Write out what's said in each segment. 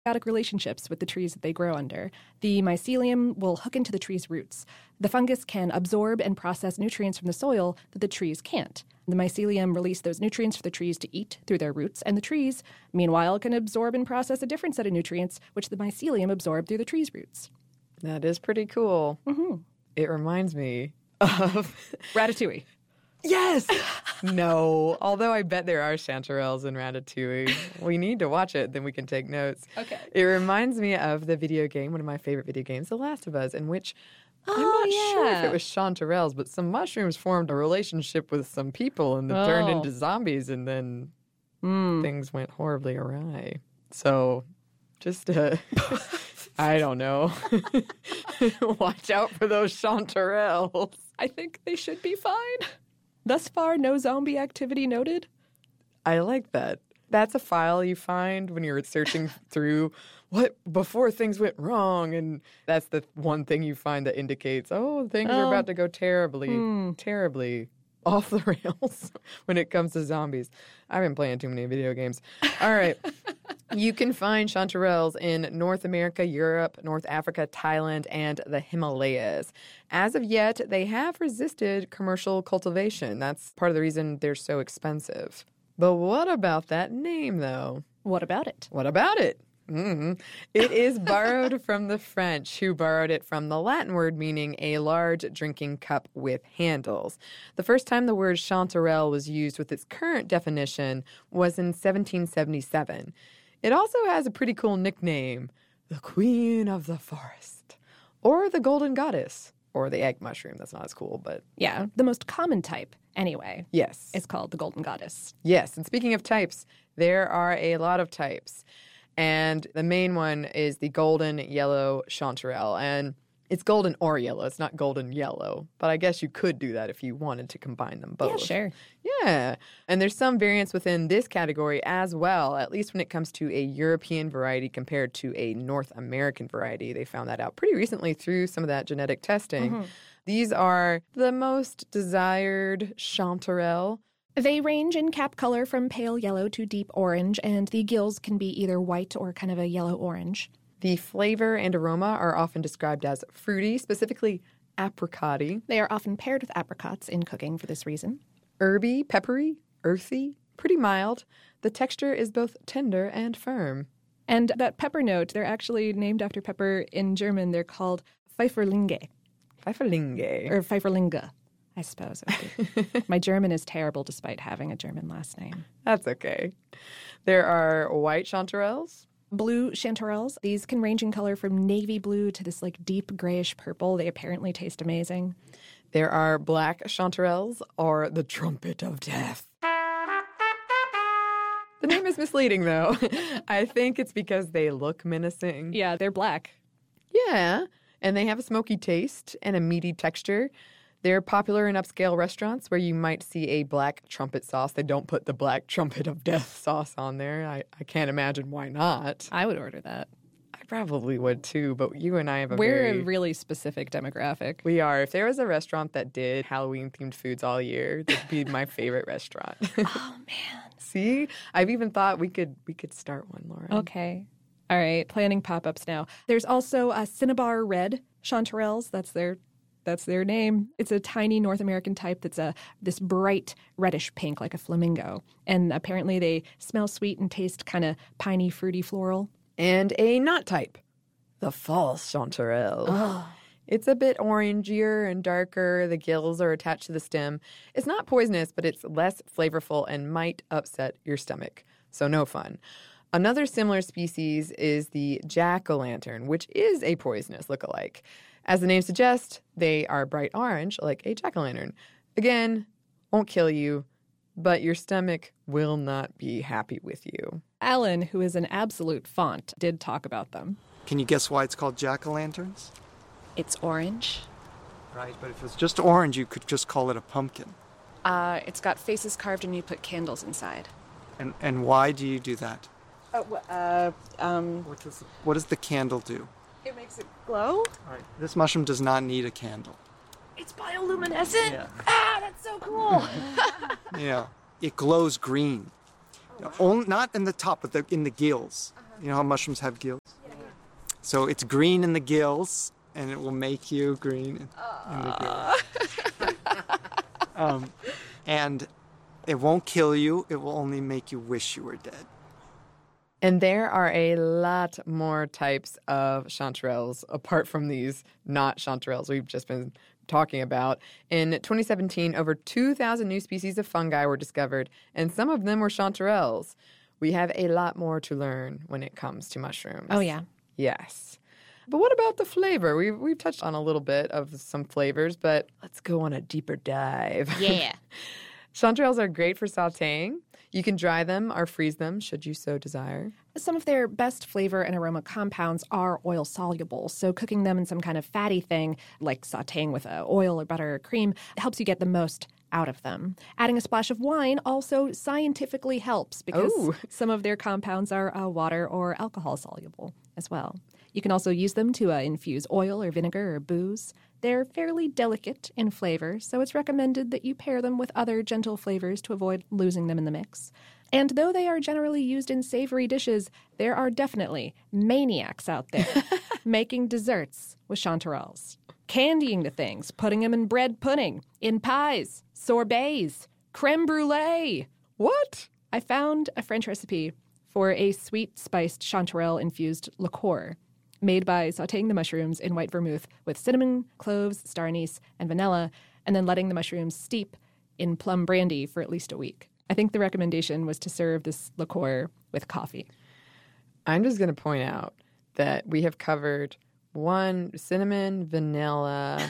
symbiotic relationships with the trees that they grow under. The mycelium will hook into the tree's roots. The fungus can absorb and process nutrients from the soil that the trees can't. The mycelium release those nutrients for the trees to eat through their roots, and the trees, meanwhile, can absorb and process a different set of nutrients, which the mycelium absorb through the tree's roots. That is pretty cool. Mm-hmm. It reminds me of... Ratatouille. Yes! No. Although I bet there are chanterelles in Ratatouille. We need to watch it, then we can take notes. Okay. It reminds me of the video game, one of my favorite video games, The Last of Us, in which I'm not sure if it was chanterelles, but some mushrooms formed a relationship with some people and then turned into zombies, and then things went horribly awry. So just, I don't know. Watch out for those chanterelles. I think they should be fine. Thus far, no zombie activity noted. I like that. That's a file you find when you're searching through what before things went wrong, and that's the one thing you find that indicates, things are about to go terribly off the rails when it comes to zombies. I've been playing too many video games. All right. You can find chanterelles in North America, Europe, North Africa, Thailand, and the Himalayas. As of yet, they have resisted commercial cultivation. That's part of the reason they're so expensive. But what about that name, though? What about it? What about it? It is borrowed from the French, who borrowed it from the Latin word meaning a large drinking cup with handles. The first time the word chanterelle was used with its current definition was in 1777. It also has a pretty cool nickname, the Queen of the Forest, or the Golden Goddess, or the egg mushroom. That's not as cool, but... Yeah, the most common type, anyway. Yes. Is called the Golden Goddess. Yes, and speaking of types, there are a lot of types. And the main one is the golden yellow chanterelle. And it's golden or yellow. It's not golden yellow. But I guess you could do that if you wanted to combine them both. Yeah, sure. Yeah. And there's some variance within this category as well, at least when it comes to a European variety compared to a North American variety. They found that out pretty recently through some of that genetic testing. Mm-hmm. These are the most desired chanterelle. They range in cap color from pale yellow to deep orange, and the gills can be either white or kind of a yellow-orange. The flavor and aroma are often described as fruity, specifically apricot-y. They are often paired with apricots in cooking for this reason. Herby, peppery, earthy, pretty mild. The texture is both tender and firm. And that pepper note, they're actually named after pepper in German. They're called Pfefferlinge. Pfefferlinge. Or Pfefferlinge, I suppose. My German is terrible despite having a German last name. That's okay. There are white chanterelles. Blue chanterelles. These can range in color from navy blue to this like deep grayish purple. They apparently taste amazing. There are black chanterelles, or the trumpet of death. The name is misleading, though. I think it's because they look menacing. Yeah, they're black. Yeah, and they have a smoky taste and a meaty texture. They're popular in upscale restaurants where you might see a black trumpet sauce. They don't put the black trumpet of death sauce on there. I can't imagine why not. I would order that. I probably would too, but you and I have We're a really specific demographic. We are. If there was a restaurant that did Halloween-themed foods all year, that'd be my favorite restaurant. Oh, man. See? I've even thought we could start one, Lauren. Okay. All right. Planning pop-ups now. There's also Cinnabar Red chanterelles. That's their name. It's a tiny North American type that's this bright reddish pink like a flamingo. And apparently they smell sweet and taste kind of piney, fruity, floral. And a not type, the false chanterelle. Oh. It's a bit orangier and darker. The gills are attached to the stem. It's not poisonous, but it's less flavorful and might upset your stomach. So no fun. Another similar species is the jack-o'-lantern, which is a poisonous look-alike. As the name suggests, they are bright orange, like a jack-o'-lantern. Again, won't kill you, but your stomach will not be happy with you. Alan, who is an absolute font, did talk about them. Can you guess why it's called jack-o'-lanterns? It's orange. Right, but if it's just orange, you could just call it a pumpkin. It's got faces carved and you put candles inside. And why do you do that? What does the candle do? It makes it glow? All right, this mushroom does not need a candle. It's bioluminescent? Yeah. Ah, that's so cool. Yeah, it glows green. Not in the top, but in the gills. You know how mushrooms have gills? So it's green in the gills, and it will make you green in the gills. And it won't kill you. It will only make you wish you were dead. And there are a lot more types of chanterelles apart from these not chanterelles we've just been talking about. In 2017, over 2,000 new species of fungi were discovered, and some of them were chanterelles. We have a lot more to learn when it comes to mushrooms. Oh, yeah. Yes. But what about the flavor? We've touched on a little bit of some flavors, but let's go on a deeper dive. Yeah. Chanterelles are great for sautéing. You can dry them or freeze them, should you so desire. Some of their best flavor and aroma compounds are oil-soluble, so cooking them in some kind of fatty thing, like sautéing with oil or butter or cream, helps you get the most out of them. Adding a splash of wine also scientifically helps because some of their compounds are water or alcohol-soluble as well. You can also use them to infuse oil or vinegar or booze. They're fairly delicate in flavor, so it's recommended that you pair them with other gentle flavors to avoid losing them in the mix. And though they are generally used in savory dishes, there are definitely maniacs out there making desserts with chanterelles. Candying the things, putting them in bread pudding, in pies, sorbets, creme brulee. What? I found a French recipe for a sweet spiced chanterelle-infused liqueur made by sautéing the mushrooms in white vermouth with cinnamon, cloves, star anise, and vanilla, and then letting the mushrooms steep in plum brandy for at least a week. I think the recommendation was to serve this liqueur with coffee. I'm just going to point out that we have covered cinnamon, vanilla,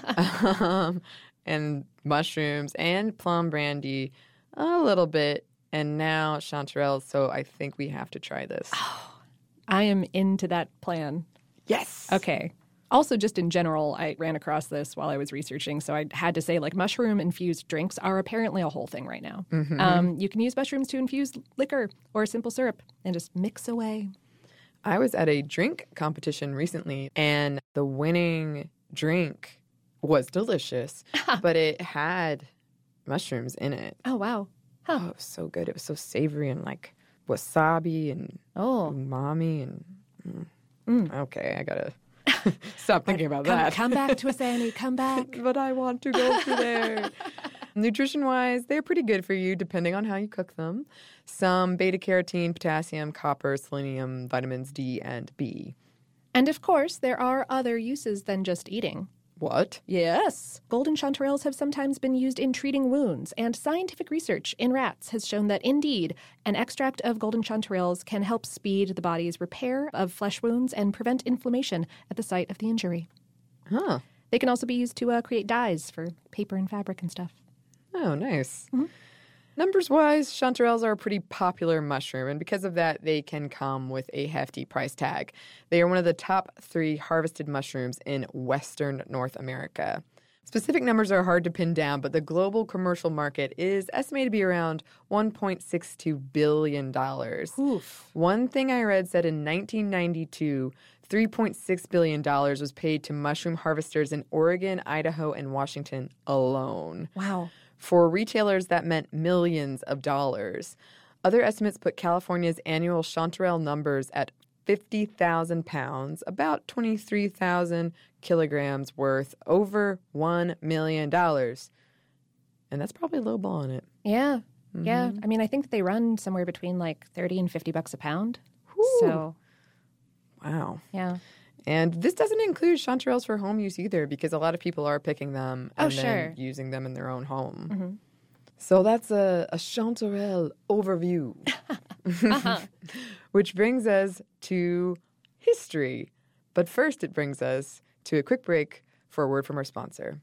and mushrooms, and plum brandy a little bit, and now chanterelles, so I think we have to try this. I am into that plan. Yes! Okay. Also, just in general, I ran across this while I was researching, so I had to say, mushroom-infused drinks are apparently a whole thing right now. Mm-hmm. You can use mushrooms to infuse liquor or simple syrup and just mix away. I was at a drink competition recently, and the winning drink was delicious, but it had mushrooms in it. Oh, wow. Huh. Oh, it was so good. It was so savory and wasabi and umami and okay, I gotta stop thinking about that. Come back to us, Annie. Come back. But I want to go to there. Nutrition-wise, they're pretty good for you depending on how you cook them. Some beta-carotene, potassium, copper, selenium, vitamins D and B. And of course, there are other uses than just eating. What? Yes. Golden chanterelles have sometimes been used in treating wounds, and scientific research in rats has shown that, indeed, an extract of golden chanterelles can help speed the body's repair of flesh wounds and prevent inflammation at the site of the injury. Huh. They can also be used to create dyes for paper and fabric and stuff. Oh, nice. Mm-hmm. Numbers-wise, chanterelles are a pretty popular mushroom, and because of that, they can come with a hefty price tag. They are one of the top 3 harvested mushrooms in Western North America. Specific numbers are hard to pin down, but the global commercial market is estimated to be around $1.62 billion. Oof. One thing I read said in 1992, $3.6 billion was paid to mushroom harvesters in Oregon, Idaho, and Washington alone. Wow. For retailers, that meant millions of dollars. Other estimates put California's annual chanterelle numbers at 50,000 pounds, about 23,000 kilograms worth, over $1 million. And that's probably lowballing it. Yeah. Mm-hmm. Yeah. I mean, I think they run somewhere between $30 and $50 a pound. Whew. So, wow. Yeah. And this doesn't include chanterelles for home use either, because a lot of people are picking them and then using them in their own home. Mm-hmm. So that's a chanterelle overview. Which brings us to history. But first it brings us to a quick break for a word from our sponsor.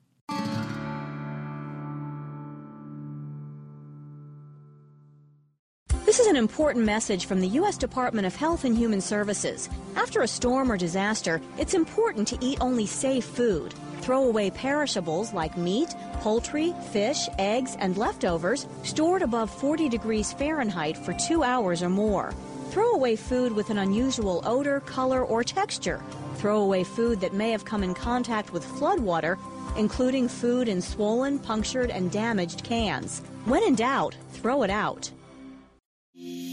This is an important message from the U.S. Department of Health and Human Services. After a storm or disaster, it's important to eat only safe food. Throw away perishables like meat, poultry, fish, eggs, and leftovers stored above 40 degrees Fahrenheit for 2 hours or more. Throw away food with an unusual odor, color, or texture. Throw away food that may have come in contact with floodwater, including food in swollen, punctured, and damaged cans. When in doubt, throw it out.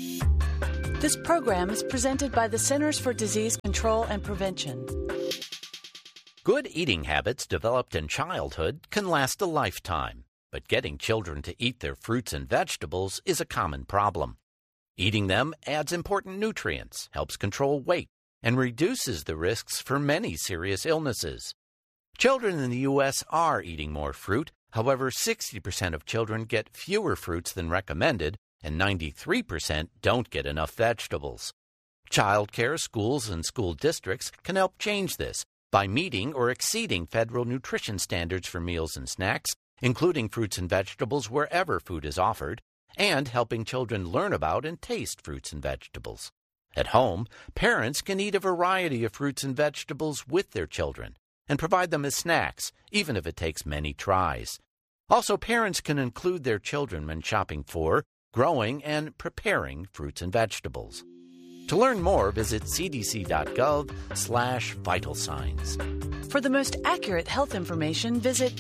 This program is presented by the Centers for Disease Control and Prevention. Good eating habits developed in childhood can last a lifetime, but getting children to eat their fruits and vegetables is a common problem. Eating them adds important nutrients, helps control weight, and reduces the risks for many serious illnesses. Children in the U.S. are eating more fruit. However, 60% of children get fewer fruits than recommended, and 93% don't get enough vegetables. Child care, schools, and school districts can help change this by meeting or exceeding federal nutrition standards for meals and snacks, including fruits and vegetables wherever food is offered, and helping children learn about and taste fruits and vegetables. At home, parents can eat a variety of fruits and vegetables with their children and provide them as snacks, even if it takes many tries. Also, parents can include their children when shopping for, growing, and preparing fruits and vegetables. To learn more, visit cdc.gov/vital signs. For the most accurate health information, visit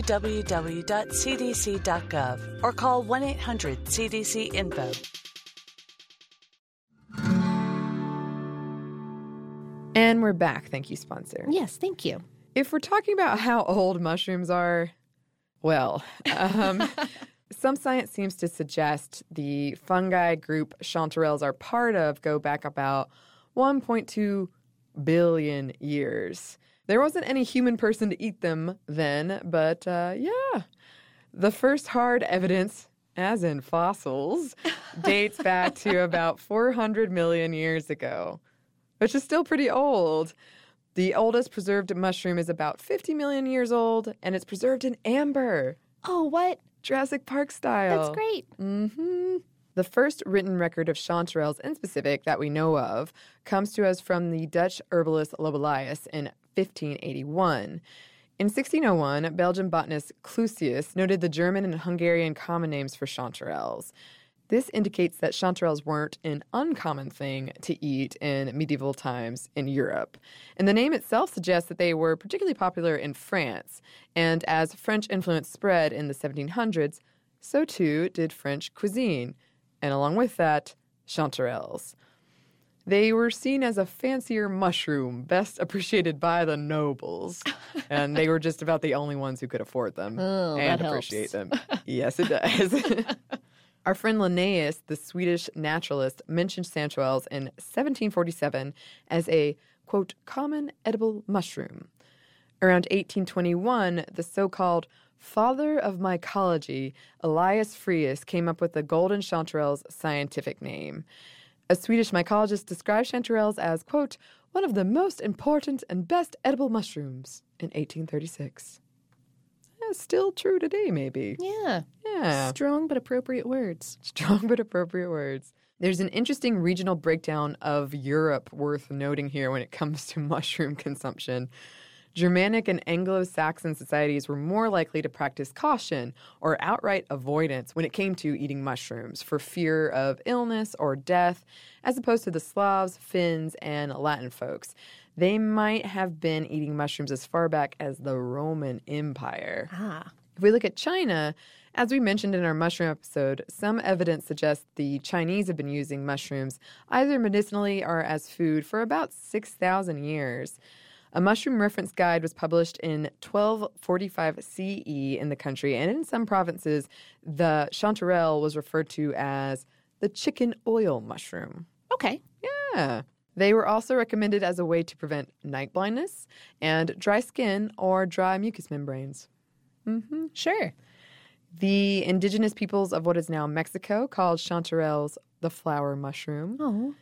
www.cdc.gov or call 1-800-CDC-INFO. And we're back. Thank you, sponsor. Yes, thank you. If we're talking about how old mushrooms are, well, some science seems to suggest the fungi group chanterelles are part of go back about 1.2 billion years. There wasn't any human person to eat them then, but yeah. The first hard evidence, as in fossils, dates back to about 400 million years ago, which is still pretty old. The oldest preserved mushroom is about 50 million years old, and it's preserved in amber. Oh, what? Jurassic Park style. That's great. Mm-hmm. The first written record of chanterelles in specific that we know of comes to us from the Dutch herbalist Lobelius in 1581. In 1601, Belgian botanist Clusius noted the German and Hungarian common names for chanterelles. This indicates that chanterelles weren't an uncommon thing to eat in medieval times in Europe. And the name itself suggests that they were particularly popular in France. And as French influence spread in the 1700s, so too did French cuisine. And along with that, chanterelles. They were seen as a fancier mushroom, best appreciated by the nobles. And they were just about the only ones who could afford them and appreciate them. Yes, it does. Our friend Linnaeus, the Swedish naturalist, mentioned chanterelles in 1747 as a, quote, common edible mushroom. Around 1821, the so-called father of mycology, Elias Freus, came up with the golden chanterelle's scientific name. A Swedish mycologist described chanterelles as, quote, one of the most important and best edible mushrooms in 1836. Still true today, maybe. Yeah. Yeah. Strong but appropriate words. Strong but appropriate words. There's an interesting regional breakdown of Europe worth noting here when it comes to mushroom consumption. Germanic and Anglo-Saxon societies were more likely to practice caution or outright avoidance when it came to eating mushrooms for fear of illness or death, as opposed to the Slavs, Finns, and Latin folks. They might have been eating mushrooms as far back as the Roman Empire. If we look at China, as we mentioned in our mushroom episode, some evidence suggests the Chinese have been using mushrooms either medicinally or as food for about 6,000 years. A mushroom reference guide was published in 1245 CE in the country, and in some provinces, the chanterelle was referred to as the chicken oil mushroom. Okay. Yeah. They were also recommended as a way to prevent night blindness and dry skin or dry mucous membranes. Mm-hmm. Sure. The indigenous peoples of what is now Mexico called chanterelles the flower mushroom. Oh.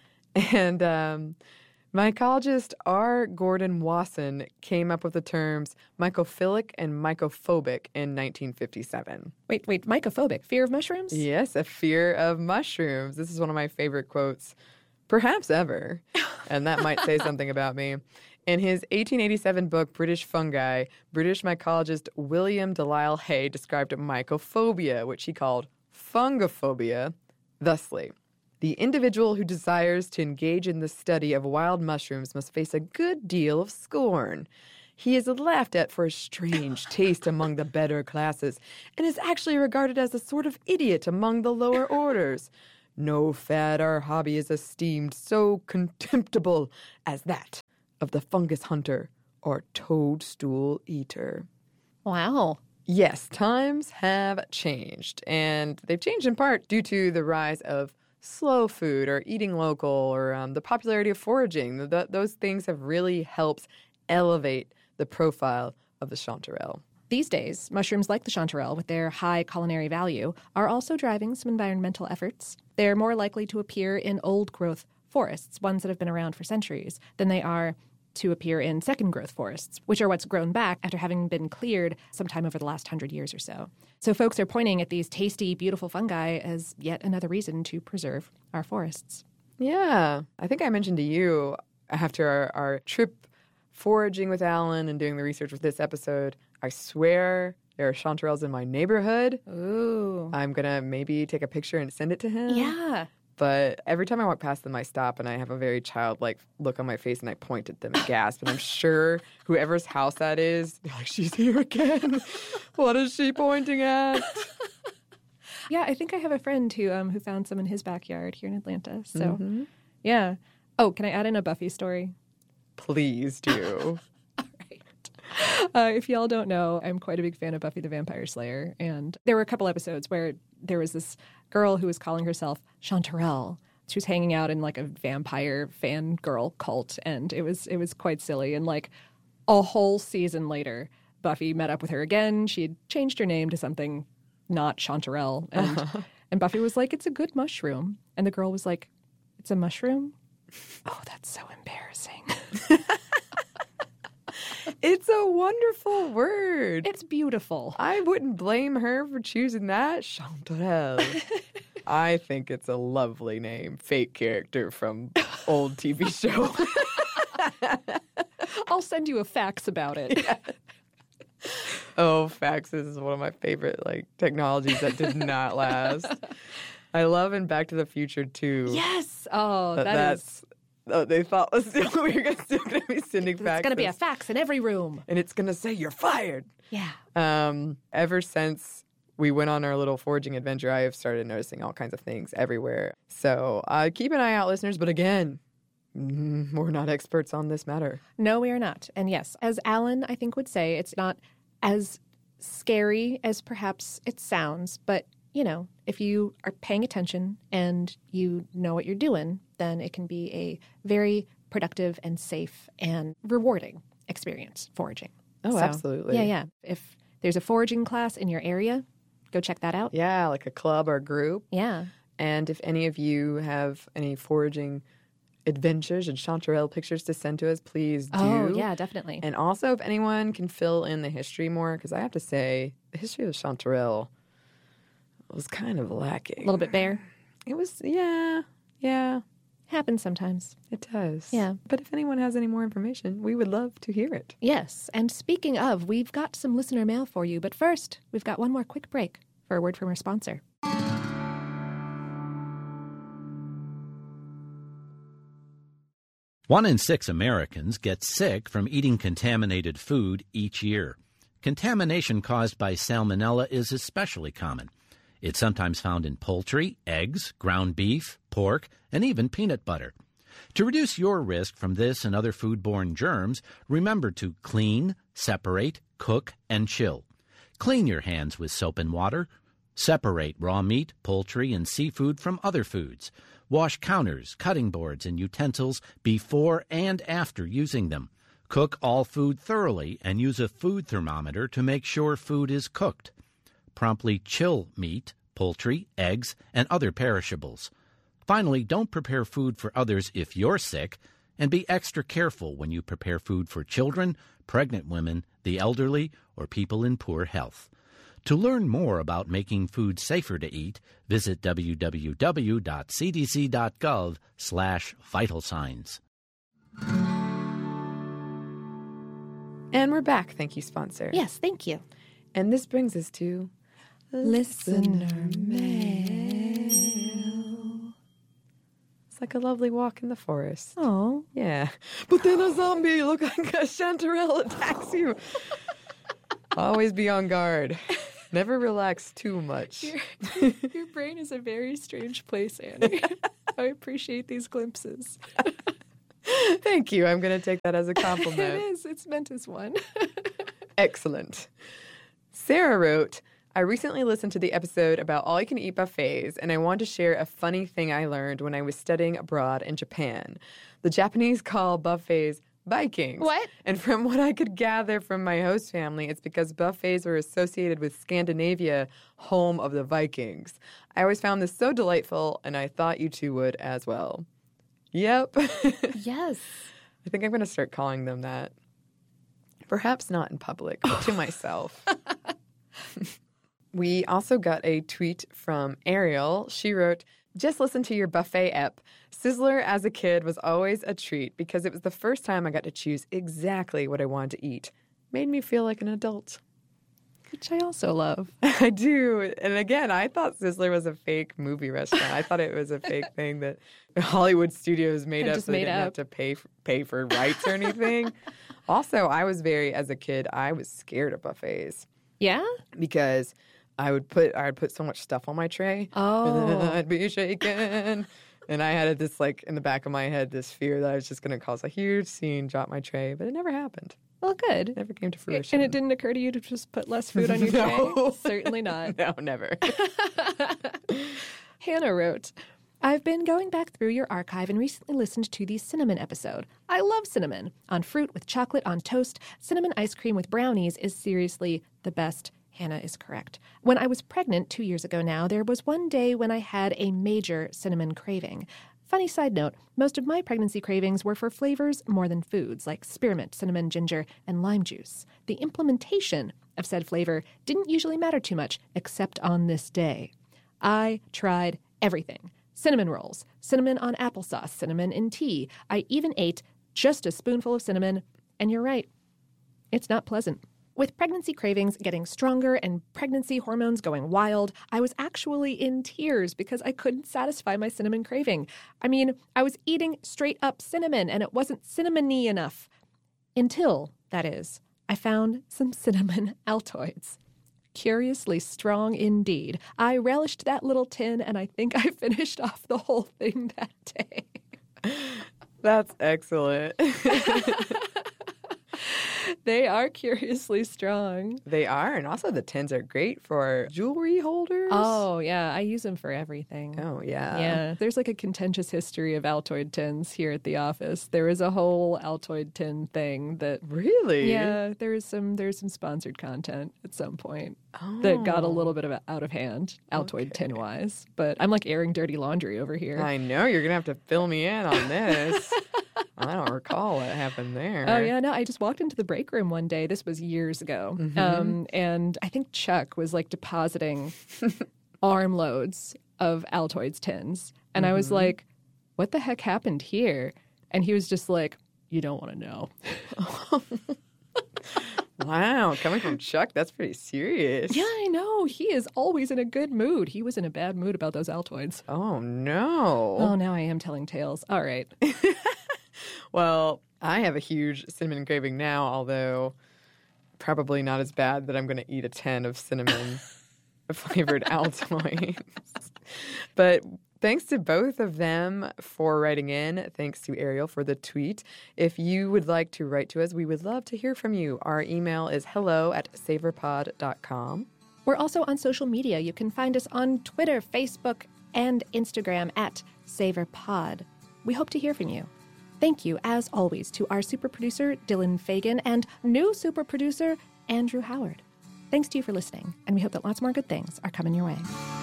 And mycologist R. Gordon Wasson came up with the terms mycophilic and mycophobic in 1957. Wait, mycophobic, fear of mushrooms? Yes, a fear of mushrooms. This is one of my favorite quotes, perhaps ever, and that might say something about me. In his 1887 book, British Fungi, British mycologist William Delisle Hay described mycophobia, which he called fungophobia, thusly. The individual who desires to engage in the study of wild mushrooms must face a good deal of scorn. He is laughed at for his strange taste among the better classes and is actually regarded as a sort of idiot among the lower orders. no fad or hobby is esteemed so contemptible as that of the fungus hunter or toadstool eater. Wow. Yes, times have changed, and they've changed in part due to the rise of slow food or eating local or the popularity of foraging. Those things have really helped elevate the profile of the chanterelle. These days, mushrooms like the chanterelle, with their high culinary value, are also driving some environmental efforts. They're more likely to appear in old-growth forests, ones that have been around for centuries, than they are to appear in second-growth forests, which are what's grown back after having been cleared sometime over the last 100 years or so. So folks are pointing at these tasty, beautiful fungi as yet another reason to preserve our forests. Yeah. I think I mentioned to you after our trip foraging with Alan and doing the research for this episode, I swear there are chanterelles in my neighborhood. Ooh. I'm going to maybe take a picture and send it to him. Yeah. But every time I walk past them, I stop and I have a very childlike look on my face and I point at them and gasp. And I'm sure whoever's house that is, they're like, she's here again. What is she pointing at? Yeah, I think I have a friend who found some in his backyard here in Atlanta. So, yeah. Oh, can I add in a Buffy story? Please do. All right. If y'all don't know, I'm quite a big fan of Buffy the Vampire Slayer. And there were a couple episodes where there was this girl who was calling herself Chanterelle. She was hanging out in like a vampire fangirl cult, and it was quite silly. And like a whole season later, Buffy met up with her again. She had changed her name to something not Chanterelle. And Buffy was like, it's a good mushroom. And the girl was like, it's a mushroom? Oh, that's so embarrassing. It's a wonderful word. It's beautiful. I wouldn't blame her for choosing that. Chanterelle. I think it's a lovely name. Fake character from old TV show. I'll send you a fax about it. Yeah. Oh, faxes is one of my favorite technologies that did not last. I love in Back to the Future too. Yes. Oh, that's. Oh, they thought we were still going to be sending faxes. It's going to be a fax in every room. And it's going to say, you're fired. Yeah. Ever since we went on our little foraging adventure, I have started noticing all kinds of things everywhere. So keep an eye out, listeners. But again, we're not experts on this matter. No, we are not. And yes, as Alan, I think, would say, it's not as scary as perhaps it sounds. But, you know, if you are paying attention and you know what you're doing, then it can be a very productive and safe and rewarding experience foraging. Oh, absolutely. Yeah. If there's a foraging class in your area, go check that out. Yeah, like a club or group. Yeah. And if any of you have any foraging adventures and chanterelle pictures to send to us, please do. Oh, yeah, definitely. And also, if anyone can fill in the history more, because I have to say, the history of the chanterelle was kind of lacking. A little bit bare? It was, yeah. Happens sometimes. It does. Yeah. But if anyone has any more information, we would love to hear it. Yes. And speaking of, we've got some listener mail for you. But first, we've got one more quick break for a word from our sponsor. One in 6 Americans get sick from eating contaminated food each year. Contamination caused by salmonella is especially common. It's sometimes found in poultry, eggs, ground beef, pork, and even peanut butter. To reduce your risk from this and other foodborne germs, remember to clean, separate, cook, and chill. Clean your hands with soap and water. Separate raw meat, poultry, and seafood from other foods. Wash counters, cutting boards, and utensils before and after using them. Cook all food thoroughly and use a food thermometer to make sure food is cooked. Promptly chill meat, poultry, eggs, and other perishables. Finally, don't prepare food for others if you're sick, and be extra careful when you prepare food for children, pregnant women, the elderly, or people in poor health. To learn more about making food safer to eat, visit www.cdc.gov/vital signs. And we're back. Thank you, sponsor. Yes, thank you. And this brings us to Listener Mail. It's like a lovely walk in the forest. Oh. Yeah. But then a zombie looking like a chanterelle attacks you. Always be on guard. Never relax too much. Your brain is a very strange place, Annie. I appreciate these glimpses. Thank you. I'm going to take that as a compliment. It is. It's meant as one. Excellent. Sarah wrote, I recently listened to the episode about all-you-can-eat buffets, and I want to share a funny thing I learned when I was studying abroad in Japan. The Japanese call buffets Vikings. What? And from what I could gather from my host family, it's because buffets were associated with Scandinavia, home of the Vikings. I always found this so delightful, and I thought you two would as well. Yep. Yes. I think I'm going to start calling them that. Perhaps not in public, but to myself. We also got a tweet from Ariel. She wrote, just listen to your buffet ep. Sizzler as a kid was always a treat because it was the first time I got to choose exactly what I wanted to eat. Made me feel like an adult. Which I also love. I do. And again, I thought Sizzler was a fake movie restaurant. I thought it was a fake thing that Hollywood studios made up so they didn't have to pay for rights or anything. Also, as a kid, I was scared of buffets. Yeah? Because I would put so much stuff on my tray. Oh. And then I'd be shaken. And I had this, in the back of my head, this fear that I was just going to cause a huge scene, drop my tray. But it never happened. Well, good. It never came to fruition. And it didn't occur to you to just put less food on your No. tray? Certainly not. No, never. Hannah wrote, I've been going back through your archive and recently listened to the cinnamon episode. I love cinnamon. On fruit with chocolate on toast, cinnamon ice cream with brownies is seriously the best. Hannah is correct. When I was pregnant 2 years ago now, there was one day when I had a major cinnamon craving. Funny side note, most of my pregnancy cravings were for flavors more than foods, like spearmint, cinnamon, ginger, and lime juice. The implementation of said flavor didn't usually matter too much, except on this day. I tried everything. Cinnamon rolls, cinnamon on applesauce, cinnamon in tea. I even ate just a spoonful of cinnamon, and you're right, it's not pleasant. With pregnancy cravings getting stronger and pregnancy hormones going wild, I was actually in tears because I couldn't satisfy my cinnamon craving. I mean, I was eating straight up cinnamon and it wasn't cinnamony enough. Until, that is, I found some cinnamon Altoids. Curiously strong indeed. I relished that little tin and I think I finished off the whole thing that day. That's excellent. They are curiously strong. They are. And also the tins are great for jewelry holders. Oh, yeah. I use them for everything. Oh, yeah. Yeah. There's a contentious history of Altoid tins here at the office. There is a whole Altoid tin thing that... Really? Yeah. There's some sponsored content at some point that got a little bit out of hand, Altoid tin-wise. But I'm airing dirty laundry over here. I know. You're going to have to fill me in on this. I don't recall what happened there. Oh, yeah, no, I just walked into the break room one day. This was years ago. Mm-hmm. And I think Chuck was depositing armloads of Altoids tins. And I was like, what the heck happened here? And he was just like, you don't want to know. Wow, coming from Chuck, that's pretty serious. Yeah, I know. He is always in a good mood. He was in a bad mood about those Altoids. Oh, no. Oh, now I am telling tales. All right. Well, I have a huge cinnamon craving now, although probably not as bad that I'm going to eat a 10 of cinnamon-flavored Altoids. But thanks to both of them for writing in. Thanks to Ariel for the tweet. If you would like to write to us, we would love to hear from you. Our email is hello@savorpod.com. We're also on social media. You can find us on Twitter, Facebook, and Instagram @SavorPod. We hope to hear from you. Thank you, as always, to our super producer, Dylan Fagan, and new super producer, Andrew Howard. Thanks to you for listening, and we hope that lots more good things are coming your way.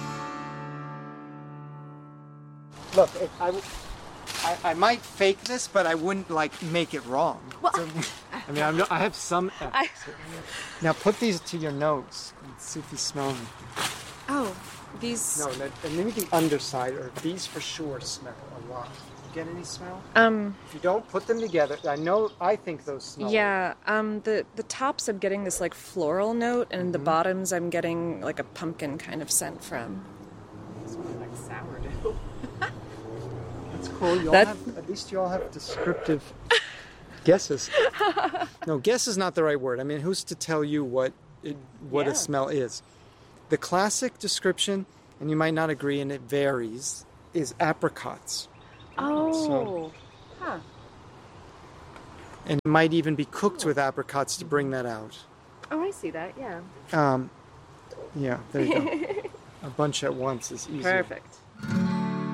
Look, I might fake this, but I wouldn't make it wrong. Well, I have some. Now put these to your nose and see if you smell them. Oh, these... No, and maybe the underside, or these for sure smell a lot. Get any smell? If you don't put them together, I think those smell. Yeah, the tops I'm getting this floral note, and the bottoms I'm getting a pumpkin kind of scent from. It smells like sourdough. That's cool. At least you all have descriptive guesses. No, guess is not the right word. I mean, who's to tell you what a smell is? The classic description, and you might not agree, and it varies, is apricots. Oh. Huh. And it might even be cooked with apricots to bring that out. Oh, I see that, yeah. Yeah, there you go. A bunch at once is easier. Perfect.